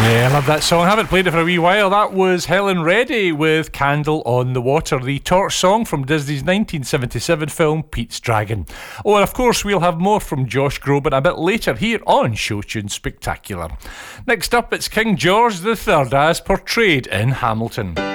Yeah, I love that song. I haven't played it for a wee while. That was Helen Reddy with Candle on the Water, the torch song from Disney's 1977 film Pete's Dragon. Oh, and of course we'll have more from Josh Groban a bit later here on Show Tune Spectacular. Next up, it's King George III as portrayed in Hamilton.